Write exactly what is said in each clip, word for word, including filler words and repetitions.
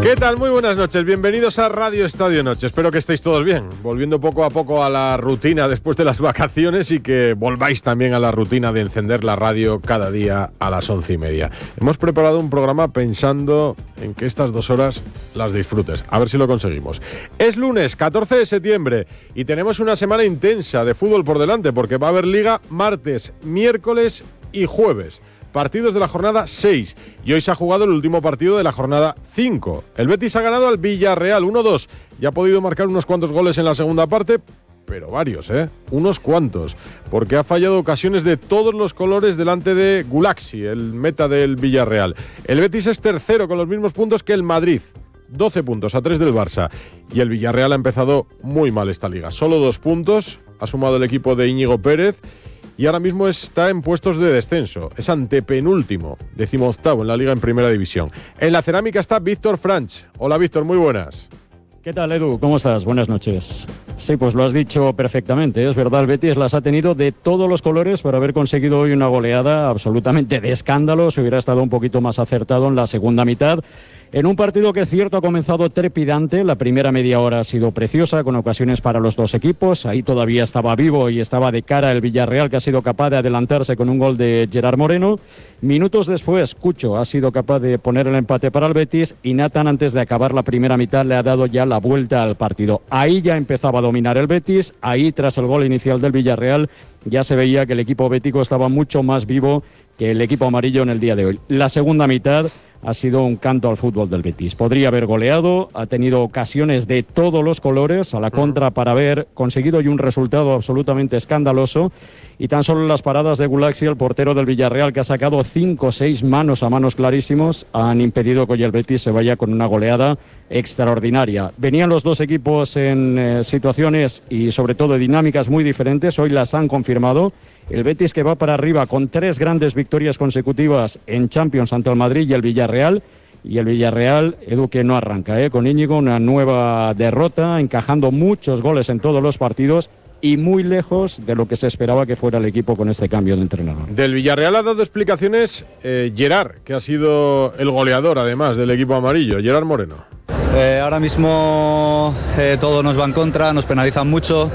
¿Qué tal? Muy buenas noches, bienvenidos a Radio Estadio Noche. Espero que estéis todos bien, volviendo poco a poco a la rutina después de las vacaciones y que volváis también a la rutina de encender la radio cada día a las once y media. Hemos preparado un programa pensando en que estas dos horas las disfrutes, a ver si lo conseguimos. Es lunes, catorce de septiembre, y tenemos una semana intensa de fútbol por delante porque va a haber liga martes, miércoles y jueves. Partidos de la jornada seis, y hoy se ha jugado el último partido de la jornada cinco. El Betis ha ganado al Villarreal uno dos y ha podido marcar unos cuantos goles en la segunda parte, pero varios, ¿eh? Unos cuantos, porque ha fallado ocasiones de todos los colores delante de Gulaxi, el meta del Villarreal. El Betis es tercero con los mismos puntos que el Madrid, doce puntos a tres del Barça, y el Villarreal ha empezado muy mal esta liga. Solo dos puntos ha sumado el equipo de Íñigo Pérez, y ahora mismo está en puestos de descenso. Es antepenúltimo, decimoctavo en la liga en primera división. En la cerámica está Víctor Franch. Hola Víctor, muy buenas. ¿Qué tal, Edu? ¿Cómo estás? Buenas noches. Sí, pues lo has dicho perfectamente. Es verdad, el Betis las ha tenido de todos los colores para haber conseguido hoy una goleada absolutamente de escándalo. Se hubiera estado un poquito más acertado en la segunda mitad. En un partido que es cierto ha comenzado trepidante, la primera media hora ha sido preciosa, con ocasiones para los dos equipos, ahí todavía estaba vivo y estaba de cara el Villarreal, que ha sido capaz de adelantarse con un gol de Gerard Moreno. Minutos después, Cucho ha sido capaz de poner el empate para el Betis y Nathan, antes de acabar la primera mitad, le ha dado ya la vuelta al partido. Ahí ya empezaba a dominar el Betis, ahí tras el gol inicial del Villarreal ya se veía que el equipo bético estaba mucho más vivo que el equipo amarillo en el día de hoy. La segunda mitad ha sido un canto al fútbol del Betis. Podría haber goleado, ha tenido ocasiones de todos los colores a la contra para haber conseguido hoy un resultado absolutamente escandaloso, y tan solo las paradas de Gulaxi, el portero del Villarreal, que ha sacado cinco o seis manos a manos clarísimos, han impedido que hoy el Betis se vaya con una goleada extraordinaria. Venían los dos equipos en eh, situaciones y sobre todo dinámicas muy diferentes, hoy las han confirmado. El Betis, que va para arriba con tres grandes victorias consecutivas en Champions ante el Madrid y el Villarreal, y el Villarreal, Edu, que no arranca, ¿eh? Con Íñigo, una nueva derrota, encajando muchos goles en todos los partidos y muy lejos de lo que se esperaba que fuera el equipo con este cambio de entrenador. Del Villarreal ha dado explicaciones eh, Gerard, que ha sido el goleador además del equipo amarillo, Gerard Moreno. Eh, ahora mismo eh, todo nos va en contra, nos penalizan mucho.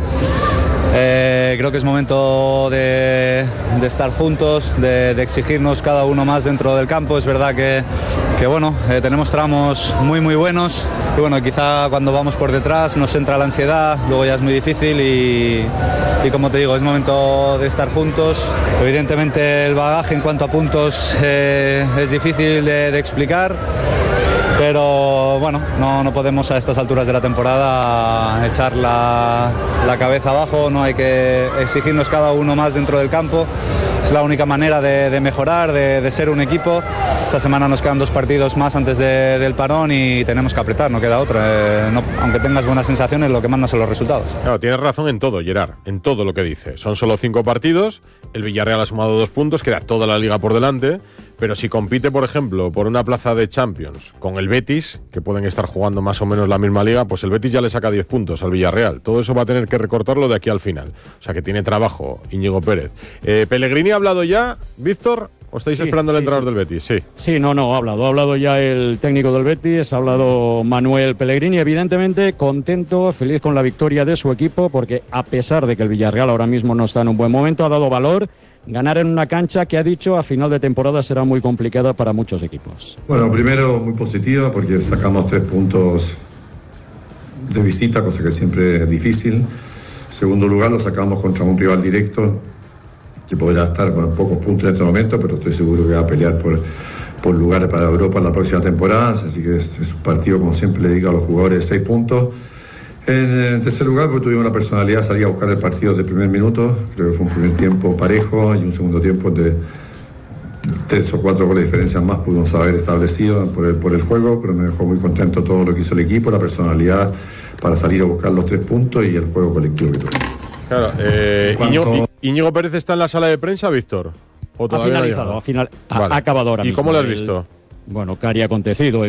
Eh, creo que es momento de, de estar juntos, de, de exigirnos cada uno más dentro del campo. Es verdad que, que bueno, eh, tenemos tramos muy muy buenos y bueno, quizá cuando vamos por detrás nos entra la ansiedad, luego ya es muy difícil y, y como te digo, es momento de estar juntos. Evidentemente el bagaje en cuanto a puntos eh, es difícil de, de explicar, pero bueno, no, no podemos a estas alturas de la temporada echar la, la cabeza abajo, no hay que exigirnos cada uno más dentro del campo. Es la única manera de, de mejorar, de, de ser un equipo. Esta semana nos quedan dos partidos más antes de, del parón y tenemos que apretar, no queda otra. Eh, no, aunque tengas buenas sensaciones, lo que manda son los resultados. Claro, tienes razón en todo, Gerard, en todo lo que dice. Son solo cinco partidos, el Villarreal ha sumado dos puntos, queda toda la liga por delante, pero si compite, por ejemplo, por una plaza de Champions con el Betis, que pueden estar jugando más o menos la misma liga, pues el Betis ya le saca diez puntos al Villarreal. Todo eso va a tener que recortarlo de aquí al final. O sea que tiene trabajo Íñigo Pérez. Eh, ¿Pellegrini ha hablado ya, Víctor? ¿O estáis sí, esperando al sí, entrenador sí. del Betis? Sí. Sí, no, no, ha hablado. Ha hablado ya el técnico del Betis, ha hablado Manuel Pellegrini, evidentemente contento, feliz con la victoria de su equipo, porque a pesar de que el Villarreal ahora mismo no está en un buen momento, ha dado valor. Ganar en una cancha que ha dicho a final de temporada será muy complicada para muchos equipos. Bueno, primero muy positiva porque sacamos tres puntos de visita, cosa que siempre es difícil. En segundo lugar, lo sacamos contra un rival directo que podrá estar con pocos puntos en este momento, pero estoy seguro que va a pelear por, por lugares para Europa en la próxima temporada. Así que es, es un partido, como siempre le digo a los jugadores, de seis puntos. En tercer lugar, porque tuvimos la personalidad de salir a buscar el partido desde el primer minuto. Creo que fue un primer tiempo parejo y un segundo tiempo de tres o cuatro goles de diferencia más pudimos haber establecido por el, por el juego, pero me dejó muy contento todo lo que hizo el equipo, la personalidad para salir a buscar los tres puntos y el juego colectivo que tuvimos. Claro, eh, Íñigo, Íñigo Pérez está en la sala de prensa, Víctor. ¿O todavía ha finalizado, no ha, final, ha, vale. ha acabado ahora ¿Y mismo. cómo lo has visto? El, bueno, ¿qué haría acontecido?